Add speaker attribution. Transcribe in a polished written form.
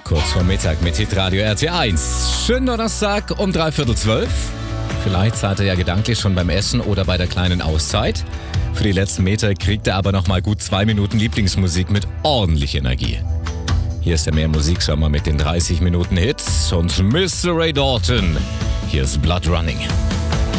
Speaker 1: Kurz vor Mittag mit Hitradio RT1. Schönen Donnerstag um 11:45. Vielleicht seid ihr ja gedanklich schon beim Essen oder bei der kleinen Auszeit. Für die letzten Meter kriegt ihr aber noch mal gut 2 Minuten Lieblingsmusik mit ordentlich Energie. Hier ist der Mehr Musiksommer mit den 30 Minuten Hits und Mr. Ray Dalton. Hier ist Blood Running.